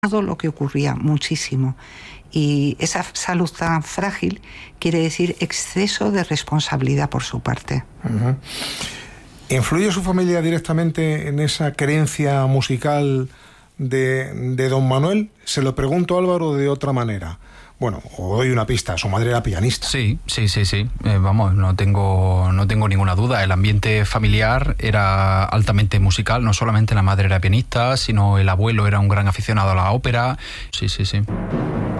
lo que ocurría muchísimo. Y esa salud tan frágil quiere decir exceso de responsabilidad por su parte. Uh-huh. ¿Influye su familia directamente en esa creencia musical de don Manuel? Se lo pregunto, Álvaro, de otra manera. Bueno, os doy una pista, su madre era pianista. Sí. Vamos, no tengo ninguna duda. El ambiente familiar era altamente musical. No solamente la madre era pianista, sino el abuelo era un gran aficionado a la ópera. Sí.